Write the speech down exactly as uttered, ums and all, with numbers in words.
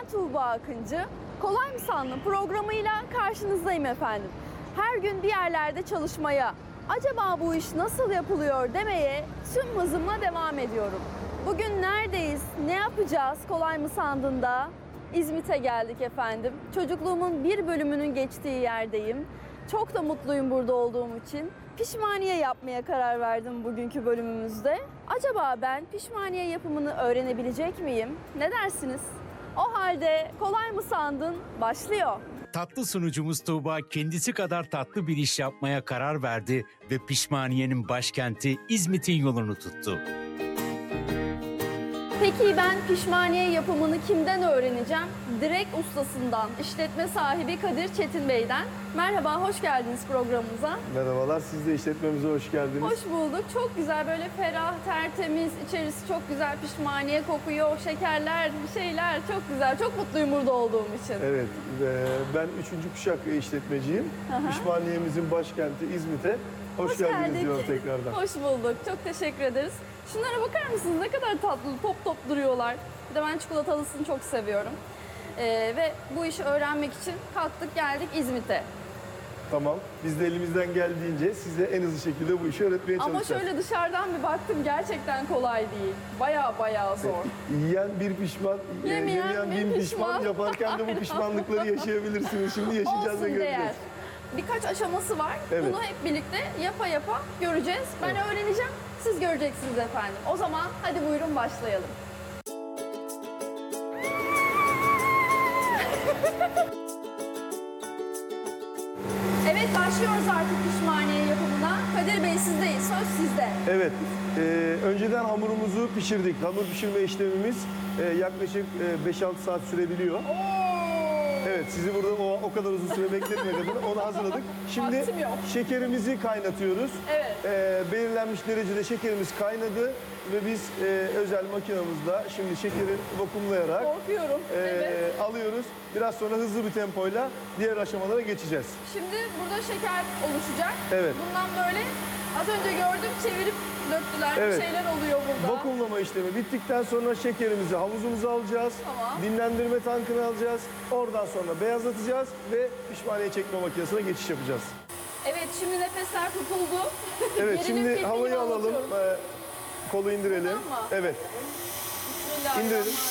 Tuğba Akıncı. Kolay mı sandın programıyla karşınızdayım efendim. Her gün bir yerlerde çalışmaya, acaba bu iş nasıl yapılıyor demeye tüm hızımla devam ediyorum. Bugün neredeyiz, ne yapacağız kolay mı sandın da? İzmit'e geldik efendim. Çocukluğumun bir bölümünün geçtiği yerdeyim. Çok da mutluyum burada olduğum için. Pişmaniye yapmaya karar verdim bugünkü bölümümüzde. Acaba ben pişmaniye yapımını öğrenebilecek miyim? Ne dersiniz? O halde kolay mı sandın? Başlıyor. Tatlı sunucumuz Tuğba kendisi kadar tatlı bir iş yapmaya karar verdi ve pişmaniyenin başkenti İzmit'in yolunu tuttu. Peki ben pişmaniye yapımını kimden öğreneceğim? Direkt ustasından, işletme sahibi Kadir Çetin Bey'den. Merhaba, hoş geldiniz programımıza. Merhabalar, siz de işletmemize hoş geldiniz. Hoş bulduk. Çok güzel, böyle ferah, tertemiz, içerisi çok güzel pişmaniye kokuyor, şekerler, bir şeyler çok güzel. Çok mutluyum burada olduğum için. Evet, ve ben üçüncü kuşak işletmeciyim. Aha. Pişmaniyemizin başkenti İzmit'e hoş, Hoş geldiniz geldik. diyorum tekrardan. Hoş bulduk. Çok teşekkür ederiz. Şunlara bakar mısınız? Ne kadar tatlı, top top duruyorlar. Bir de ben çikolatalısını çok seviyorum. Ee, ve bu işi öğrenmek için kalktık geldik İzmit'e. Tamam, biz de elimizden geldiğince size en hızlı şekilde bu işi öğretmeye Ama çalışacağız. şöyle dışarıdan bir baktım, gerçekten kolay değil. Baya baya zor. Yiyen bir pişman, e, Yemeyen yemeyen bir bin pişman. pişman. Yaparken de bu Aynen. pişmanlıkları yaşayabilirsiniz. Şimdi yaşayacağız Olsun ve göreceğiz. değer. Birkaç aşaması var. Evet. Bunu hep birlikte yapa yapa göreceğiz. Ben Evet. öğreneceğim, siz göreceksiniz efendim. O zaman hadi buyurun başlayalım. Evet, başlıyoruz artık pişmaniye yapımına. Kadir Bey sizdeyiz, söz sizde. Evet, e, önceden hamurumuzu pişirdik. Hamur pişirme işlemimiz e, yaklaşık e, beş altı saat sürebiliyor. Oo. Evet, sizi burada o, o kadar uzun süre bekletmek adına onu hazırladık. Şimdi Vaktim yok. şekerimizi kaynatıyoruz. Evet. Ee, belirlenmiş derecede şekerimiz kaynadı ve biz e, özel makinamızda şimdi şekeri vakumlayarak Korkuyorum. e, Evet. alıyoruz. Biraz sonra hızlı bir tempoyla diğer aşamalara geçeceğiz. Şimdi burada şeker oluşacak. Evet. Bundan böyle az önce gördüm, çevirip döktüler. Evet. Bir şeyler oluyor burada. Vakumlama işlemi bittikten sonra şekerimizi havuzumuza alacağız. Tamam. Dinlendirme tankına alacağız. Oradan sonra beyazlatacağız ve pişmaniye çekme makinesine geçiş yapacağız. Evet, şimdi nefesler tutuldu. Evet, Gerilim şimdi filmini havayı alalım. anlatıyorum. Ee, kolu indirelim. Tamam mı? Evet. Bismillahirrahmanirrahim. İndirelim.